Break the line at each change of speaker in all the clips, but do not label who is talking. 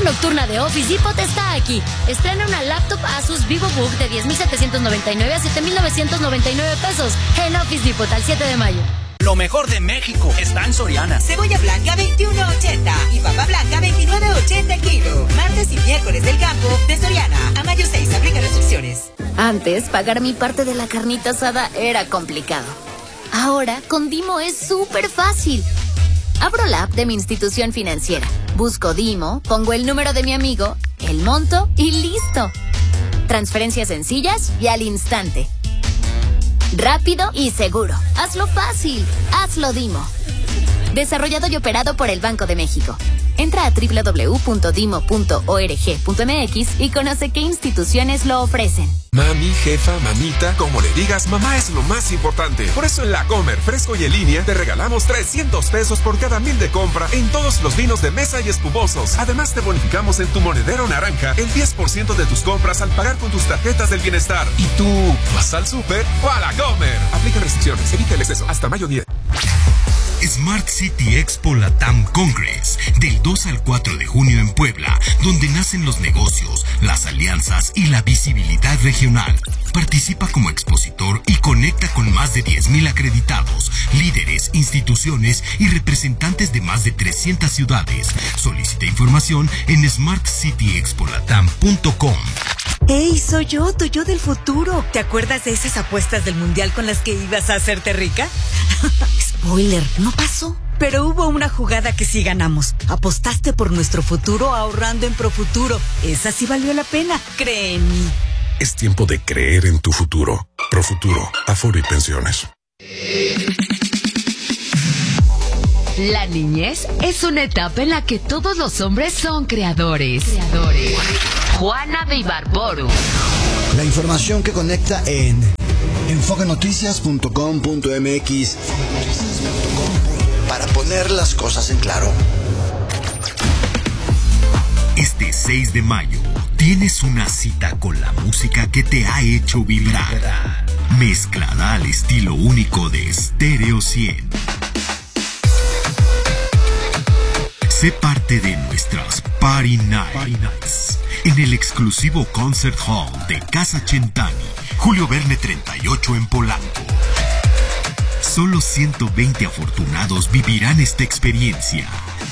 oferta nocturna de Office Depot está aquí. Estrena una laptop Asus VivoBook de 10,799 a 7,999 pesos en Office Depot al 7 de mayo.
Lo mejor de México está en Soriana.
Cebolla blanca 21.80 y papa blanca 29.80 el kilo. Martes y miércoles del campo de Soriana. A mayo 6, aplica restricciones.
Antes, pagar mi parte de la carnita asada era complicado. Ahora, con Dimo es súper fácil. Abro la app de mi institución financiera, busco Dimo, pongo el número de mi amigo, el monto y listo. Transferencias sencillas y al instante. Rápido y seguro. Hazlo fácil. Hazlo Dimo. Desarrollado y operado por el Banco de México. Entra a www.dimo.org.mx y conoce qué instituciones lo ofrecen.
Mami, jefa, mamita, como le digas, mamá es lo más importante. Por eso en La Comer, fresco y en línea, te regalamos 300 pesos por cada 1,000 de compra en todos los vinos de mesa y espumosos. Además, te bonificamos en tu monedero naranja el 10% de tus compras al pagar con tus tarjetas del bienestar. ¿Y tú vas al súper o a La Comer? Aplica restricciones, evita el exceso. Hasta mayo 10.
Smart City Expo Latam Congress, del 2 al 4 de junio en Puebla, donde nacen los negocios, las alianzas y la visibilidad regional. Participa como expositor y conecta con más de 10,000 acreditados, líderes, instituciones y representantes de más de 300 ciudades. Solicita información en smartcityexpolatam.com.
¡Hey, soy yo, tu yo del futuro! ¿Te acuerdas de esas apuestas del mundial con las que ibas a hacerte rica? Spoiler, no pasó. Pero hubo una jugada que sí ganamos. Apostaste por nuestro futuro ahorrando en Profuturo. Esa sí valió la pena, cree en mí.
Es tiempo de creer en tu futuro. Profuturo, Afore y Pensiones.
La niñez es una etapa en la que todos los hombres son creadores. Juana de Ibarboru.
La información que conecta en enfoquenoticias.com.mx para poner las cosas en claro.
Este 6 de mayo tienes una cita con la música que te ha hecho vibrar, mezclada al estilo único de Stereo 100. Sé parte de nuestras Party Nights en el exclusivo Concert Hall de Casa Centani, Julio Verne 38 en Polanco. Solo 120 afortunados vivirán esta experiencia.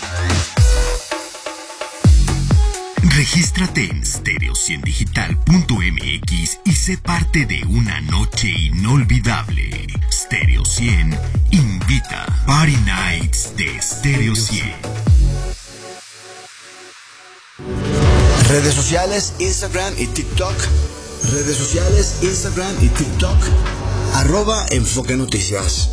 Regístrate en stereo100digital.mx y sé parte de una noche inolvidable. Stereo 100 invita. Party Nights de Stereo 100.
Redes sociales, Instagram y TikTok. Redes sociales, Instagram y TikTok. @Enfoque Noticias.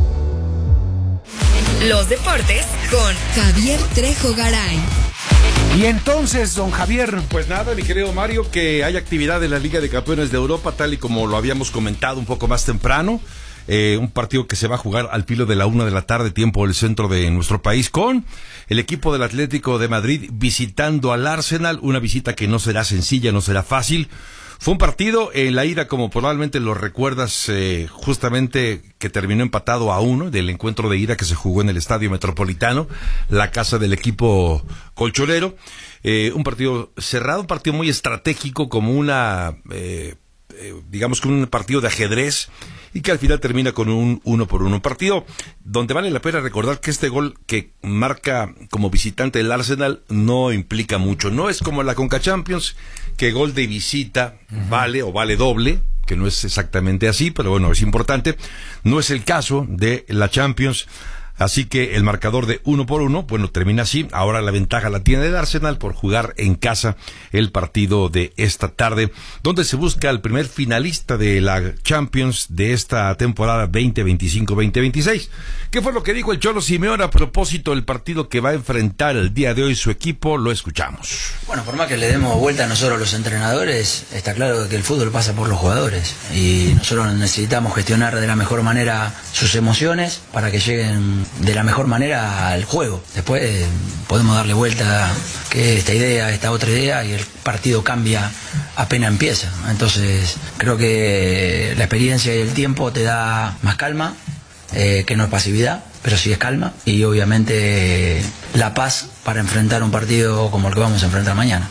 Los deportes con
Javier Trejo Garay.
Y entonces, don Javier.
Pues nada, mi querido Mario, que hay actividad en la Liga de Campeones de Europa, tal y como lo habíamos comentado un poco más temprano. Un partido que se va a jugar al filo de la 1 de la tarde, tiempo del centro de nuestro país, con el equipo del Atlético de Madrid visitando al Arsenal, una visita que no será sencilla, no será fácil. Fue un partido en la ida, como probablemente lo recuerdas, justamente que terminó empatado a 1 del encuentro de ida que se jugó en el Estadio Metropolitano, la casa del equipo colchonero. Un partido cerrado, un partido muy estratégico, como digamos que un partido de ajedrez, y que al final termina con un 1-1. Partido donde vale la pena recordar que este gol que marca como visitante el Arsenal no implica mucho. No es como la Conca Champions, que gol de visita vale o vale doble, que no es exactamente así, pero bueno, es importante. No es el caso de la Champions. Así que el marcador de 1-1, bueno, termina así. Ahora la ventaja la tiene el Arsenal por jugar en casa el partido de esta tarde, donde se busca el primer finalista de la Champions de esta temporada 2025-2026. ¿Qué fue lo que dijo el Cholo Simeone a propósito del partido que va a enfrentar el día de hoy su equipo? Lo escuchamos.
Bueno, por más que le demos vuelta a nosotros los entrenadores, está claro que el fútbol pasa por los jugadores y nosotros necesitamos gestionar de la mejor manera sus emociones para que lleguen de la mejor manera al juego. Después podemos darle vuelta que esta idea, esta otra idea, y el partido cambia apenas empieza. Entonces creo que la experiencia y el tiempo te da más calma, que no es pasividad, pero sí es calma, y obviamente la paz para enfrentar un partido como el que vamos a enfrentar mañana.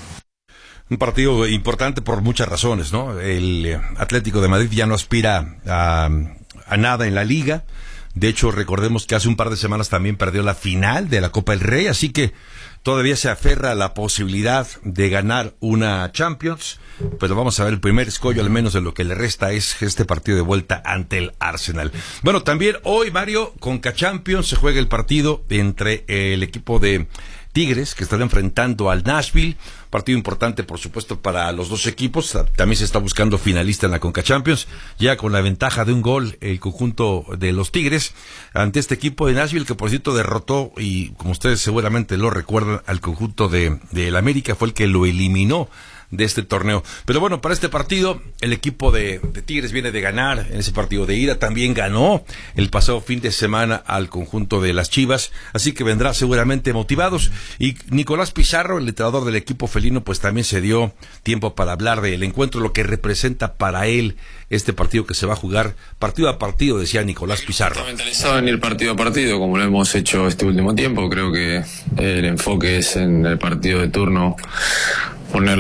Un partido importante por muchas razones, ¿no? El Atlético de Madrid ya no aspira a nada en la liga. De hecho, recordemos que hace un par de semanas también perdió la final de la Copa del Rey, así que todavía se aferra a la posibilidad de ganar una Champions, pero vamos a ver el primer escollo, al menos de lo que le resta, es este partido de vuelta ante el Arsenal. Bueno, también hoy, Mario, Conca Champions, se juega el partido entre el equipo de Tigres, que estará enfrentando al Nashville, partido importante por supuesto para los dos equipos. También se está buscando finalista en la Conca Champions, ya con la ventaja de un gol el conjunto de los Tigres ante este equipo de Nashville, que por cierto derrotó, y como ustedes seguramente lo recuerdan, al conjunto de el América, fue el que lo eliminó de este torneo. Pero bueno, para este partido el equipo de Tigres viene de ganar en ese partido de ida, también ganó el pasado fin de semana al conjunto de las Chivas, así que vendrá seguramente motivados. Y Nicolás Pizarro, el entrenador del equipo felino, pues también se dio tiempo para hablar del encuentro, lo que representa para él este partido que se va a jugar partido a partido, decía Nicolás Pizarro.
Está mentalizado en ir partido a partido, como lo hemos hecho este último tiempo. Creo que el enfoque es en el partido de turno, poner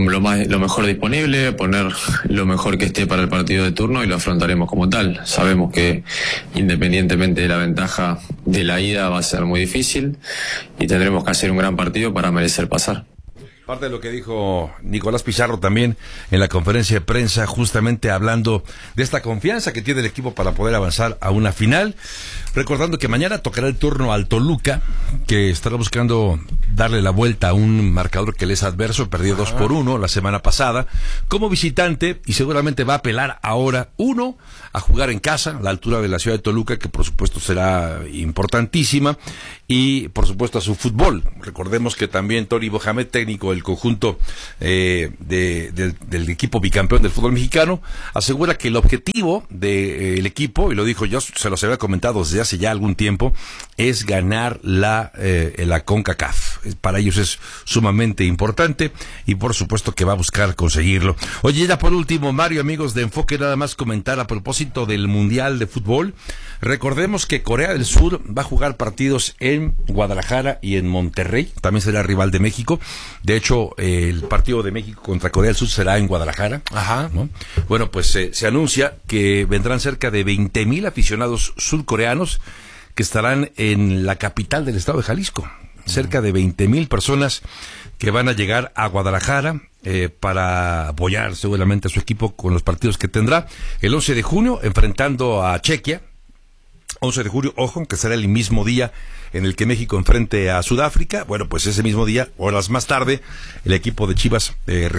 lo mejor disponible, poner lo mejor que esté para el partido de turno, y lo afrontaremos como tal. Sabemos que independientemente de la ventaja de la ida va a ser muy difícil y tendremos que hacer un gran partido para merecer pasar.
Parte de lo que dijo Nicolás Pizarro también en la conferencia de prensa, justamente hablando de esta confianza que tiene el equipo para poder avanzar a una final, recordando que mañana tocará el turno al Toluca, que estará buscando darle la vuelta a un marcador que le es adverso, perdió 2-1 la semana pasada, como visitante, y seguramente va a apelar ahora, uno, a jugar en casa, a la altura de la ciudad de Toluca, que por supuesto será importantísima, y por supuesto a su fútbol. Recordemos que también Tori Mohamed, técnico del conjunto del equipo bicampeón del fútbol mexicano, asegura que el objetivo del equipo, y lo dijo yo, se los había comentado desde hace ya algún tiempo, es ganar la CONCACAF. Para ellos es sumamente importante y por supuesto que va a buscar conseguirlo. Oye, ya por último, Mario, amigos de Enfoque, nada más comentar a propósito del Mundial de Fútbol. Recordemos que Corea del Sur va a jugar partidos en Guadalajara y en Monterrey, también será rival de México. De hecho, el partido de México contra Corea del Sur será en Guadalajara. Ajá. ¿No? Bueno, pues se anuncia que vendrán cerca de 20,000 aficionados surcoreanos que estarán en la capital del estado de Jalisco. Cerca de 20,000 personas que van a llegar a Guadalajara para apoyar seguramente a su equipo con los partidos que tendrá. El 11 de junio, enfrentando a Chequia. 11 de julio, ojo, que será el mismo día en el que México enfrente a Sudáfrica. Bueno, pues ese mismo día, horas más tarde, el equipo de Chivas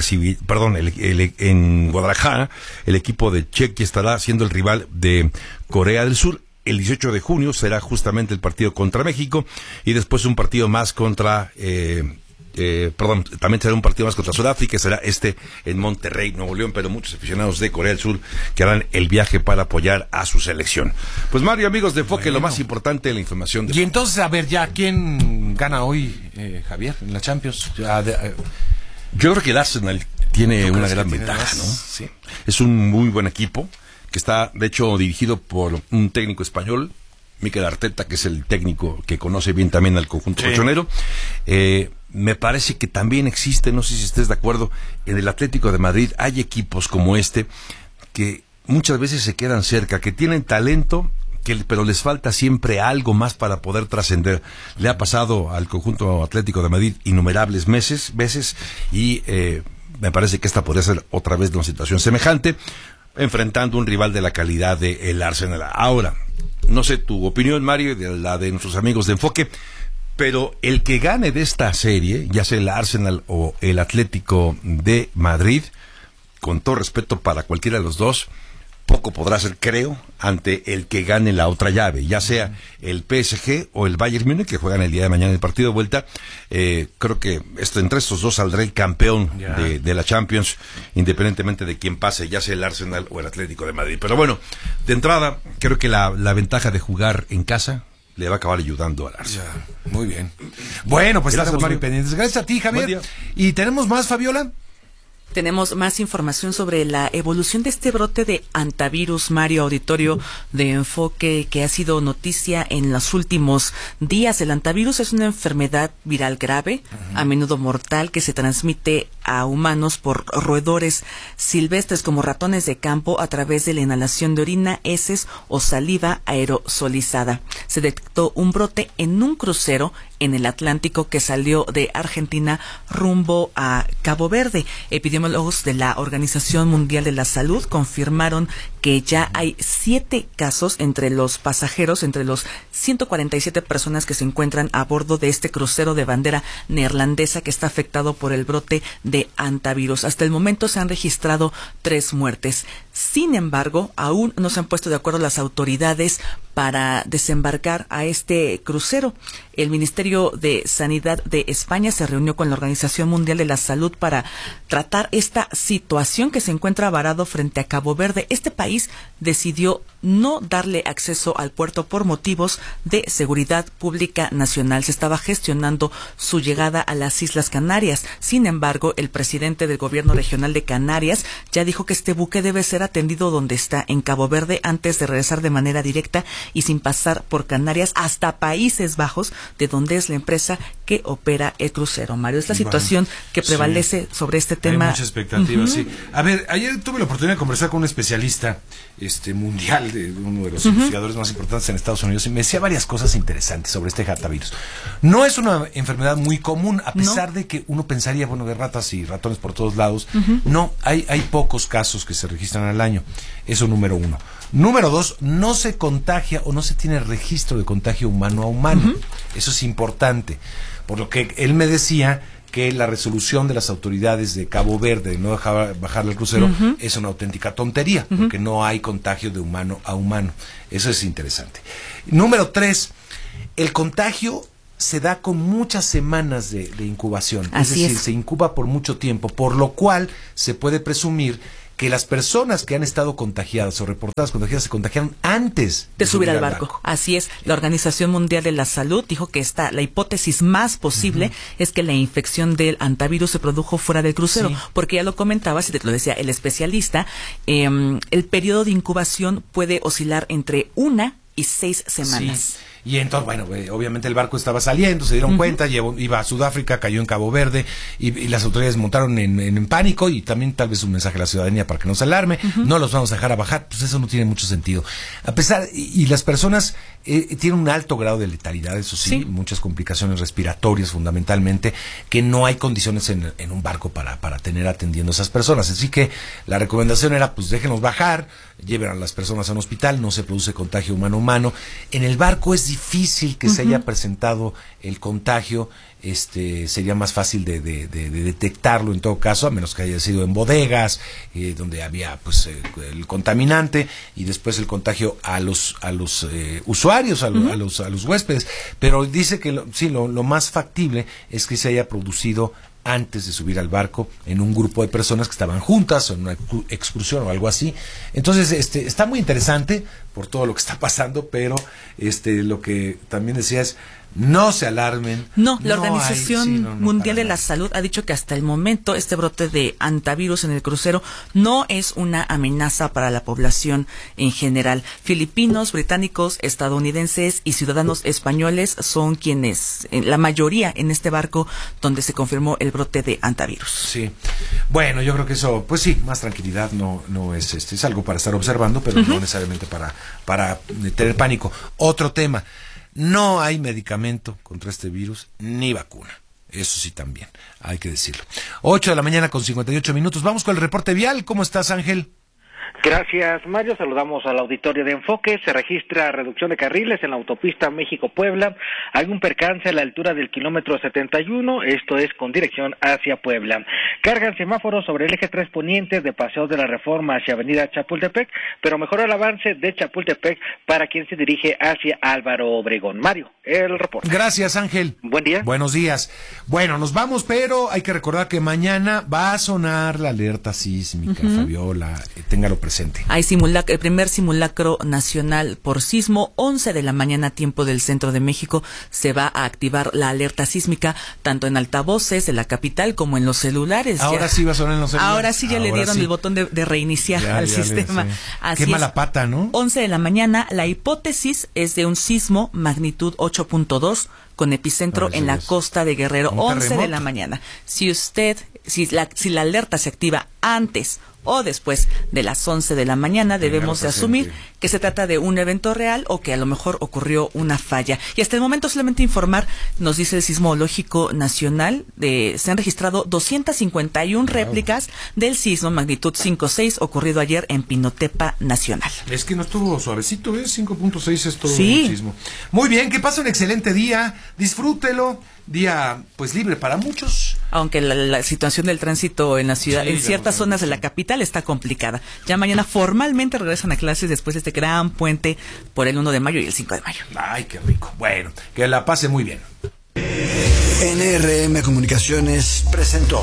en Guadalajara, el equipo de Chequia estará siendo el rival de Corea del Sur. El 18 de junio será justamente el partido contra México, y después un partido más contra también será un partido más contra Sudáfrica, será en Monterrey, Nuevo León, pero muchos aficionados de Corea del Sur que harán el viaje para apoyar a su selección. Pues Mario, amigos de Enfoque, lo más importante, la información.
Y entonces, a ver, ya, ¿quién gana hoy, Javier, en la Champions?
Yo creo que el Arsenal tiene una gran ventaja, ¿no? Sí. Es un muy buen equipo, que está, de hecho, dirigido por un técnico español, Mikel Arteta, que es el técnico que conoce bien también al conjunto colchonero. Me parece que también existe, no sé si estés de acuerdo, en el Atlético de Madrid hay equipos como este que muchas veces se quedan cerca, que tienen talento, pero les falta siempre algo más para poder trascender. Le ha pasado al conjunto Atlético de Madrid innumerables veces, y me parece que esta podría ser otra vez de una situación semejante, enfrentando un rival de la calidad del Arsenal. Ahora, no sé tu opinión, Mario, de la de nuestros amigos de Enfoque, pero el que gane de esta serie, ya sea el Arsenal o el Atlético de Madrid, con todo respeto para cualquiera de los dos, poco podrá hacer, creo, ante el que gane la otra llave, ya sea el PSG o el Bayern Múnich, que juegan el día de mañana el partido de vuelta. Creo que entre estos dos saldrá el campeón de la Champions, independientemente de quién pase, ya sea el Arsenal o el Atlético de Madrid. Pero bueno, de entrada, creo que la ventaja de jugar en casa le va a acabar ayudando al Arsenal.
Muy bien. Bueno, pues estamos muy pendientes. Gracias a ti, Javier. ¿Y tenemos más, Fabiola?
Tenemos más información sobre la evolución de este brote de antivirus, Mario, auditorio de Enfoque, que ha sido noticia en los últimos días. El antivirus es una enfermedad viral grave, a menudo mortal, que se transmite a humanos por roedores silvestres como ratones de campo a través de la inhalación de orina, heces o saliva aerosolizada. Se detectó un brote en un crucero en el Atlántico que salió de Argentina rumbo a Cabo Verde. Epidemiólogos de la Organización Mundial de la Salud confirmaron que ya hay 7 casos entre los pasajeros, entre los 147 personas que se encuentran a bordo de este crucero de bandera neerlandesa que está afectado por el brote de antivirus. Hasta el momento se han registrado 3 muertes. Sin embargo, aún no se han puesto de acuerdo las autoridades para desembarcar a este crucero. El Ministerio de Sanidad de España se reunió con la Organización Mundial de la Salud para tratar esta situación que se encuentra varado frente a Cabo Verde. Este país decidió no darle acceso al puerto por motivos de seguridad pública nacional. Se estaba gestionando su llegada a las Islas Canarias. Sin embargo, el presidente del gobierno regional de Canarias ya dijo que este buque debe ser atendido donde está, en Cabo Verde, antes de regresar de manera directa y sin pasar por Canarias hasta Países Bajos, de donde es la empresa que opera el crucero. Mario, es la situación que prevalece sobre este tema.
Hay mucha expectativa, sí. A ver, ayer tuve la oportunidad de conversar con un especialista mundial, de uno de los investigadores más importantes en Estados Unidos, y me decía varias cosas interesantes sobre este hantavirus. No es una enfermedad muy común, a pesar de que uno pensaría, bueno, de ratas y ratones por todos lados. No, hay pocos casos que se registran al año. Eso número 1. Número 2, no se contagia o no se tiene registro de contagio humano a humano. Eso es importante. Por lo que él me decía que la resolución de las autoridades de Cabo Verde de no dejar bajar el crucero es una auténtica tontería, porque no hay contagio de humano a humano. Eso es interesante. Número 3, el contagio se da con muchas semanas de incubación. Es decir, se incuba por mucho tiempo, por lo cual se puede presumir que las personas que han estado contagiadas o reportadas contagiadas se contagiaron antes
de subir al barco. Así es. La Organización Mundial de la Salud dijo que la hipótesis más posible es que la infección del antivirus se produjo fuera del crucero, porque ya lo comentabas y te lo decía el especialista, el periodo de incubación puede oscilar entre 1 y 6 semanas.
Sí. Y entonces, bueno, obviamente el barco estaba saliendo, se dieron cuenta, iba a Sudáfrica, cayó en Cabo Verde y las autoridades montaron en pánico, y también tal vez un mensaje a la ciudadanía para que no se alarme, no los vamos a dejar a bajar. Pues eso no tiene mucho sentido. A pesar, y las personas tienen un alto grado de letalidad, eso sí, muchas complicaciones respiratorias fundamentalmente, que no hay condiciones en un barco para tener atendiendo a esas personas. Así que la recomendación era, pues déjenos bajar, lleven a las personas a un hospital, no se produce contagio humano-humano. En el barco es difícil que se haya presentado el contagio, sería más fácil de detectarlo en todo caso, a menos que haya sido en bodegas, donde había pues el contaminante, y después el contagio a los usuarios, a los huéspedes. Pero dice que lo más factible es que se haya producido antes de subir al barco, en un grupo de personas que estaban juntas, o en una excursión o algo así. Entonces, está muy interesante por todo lo que está pasando, pero lo que también decía es, no se alarmen.
No, la Organización Mundial de la Salud ha dicho que hasta el momento este brote de antivirus en el crucero no es una amenaza para la población en general. Filipinos, británicos, estadounidenses y ciudadanos españoles son quienes, la mayoría en este barco donde se confirmó el brote de antivirus.
Sí. Bueno, yo creo que eso, pues sí, más tranquilidad, no es es algo para estar observando, pero no necesariamente para tener pánico. Otro tema. No hay medicamento contra este virus ni vacuna. Eso sí también, hay que decirlo. 8:58 a.m. Vamos con el reporte vial. ¿Cómo estás, Ángel?
Gracias, Mario. Saludamos al auditorio de Enfoque. Se registra reducción de carriles en la autopista México-Puebla. Hay un percance a la altura del kilómetro 71, esto es con dirección hacia Puebla. Cargan semáforos sobre el eje 3 poniente de Paseo de la Reforma hacia avenida Chapultepec, pero mejora el avance de Chapultepec para quien se dirige hacia Álvaro Obregón. Mario, el reporte.
Gracias, Ángel.
Buen día.
Buenos días. Bueno, nos vamos, pero hay que recordar que mañana va a sonar la alerta sísmica, Fabiola. Téngalo presente. presente.
Hay el primer simulacro nacional por sismo, 11 de la mañana, tiempo del centro de México. Se va a activar la alerta sísmica tanto en altavoces de la capital como en los celulares.
Ahora sí va a sonar en los celulares.
Ahora sí ya le dieron el botón de reiniciar al sistema. Así
Qué mala pata, ¿no?
11 de la mañana, la hipótesis es de un sismo magnitud 8.2 con epicentro en la costa de Guerrero, 11 de la mañana. Si la alerta se activa antes o después de las 11 de la mañana, debemos de asumir que se trata de un evento real o que a lo mejor ocurrió una falla. Y hasta el momento solamente informar, nos dice el Sismológico Nacional, se han registrado 251 réplicas del sismo magnitud 5.6 ocurrido ayer en Pinotepa Nacional.
Es que no estuvo suavecito, ¿ves? 5.6 es todo un sismo. Muy bien, que pase un excelente día, disfrútelo. Día pues libre para muchos.
Aunque la situación del tránsito en la ciudad, en ciertas zonas de la capital está complicada. Ya mañana formalmente regresan a clases después de este gran puente por el 1 de mayo y el 5 de mayo.
Ay, qué rico. Bueno, que la pase muy bien.
NRM Comunicaciones presentó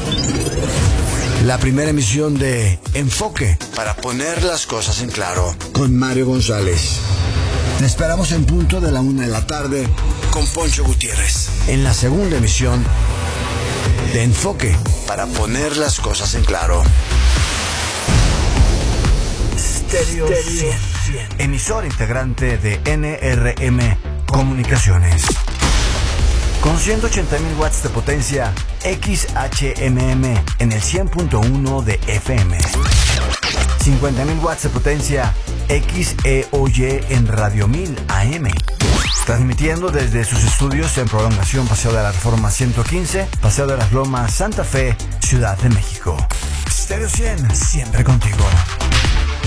la primera emisión de Enfoque, para poner las cosas en claro, con Mario González. Te esperamos en punto de la 1 de la tarde con Poncho Gutiérrez, en la segunda emisión de Enfoque, para poner las cosas en claro. Stereo 100, emisor integrante de NRM Comunicaciones. Con 180.000 watts de potencia XHMM en el 100.1 de FM. 50.000 watts de potencia XEOY en Radio 1000 AM. Transmitiendo desde sus estudios en Prolongación Paseo de la Reforma 115, Paseo de las Lomas, Santa Fe, Ciudad de México. Stereo 100, siempre contigo.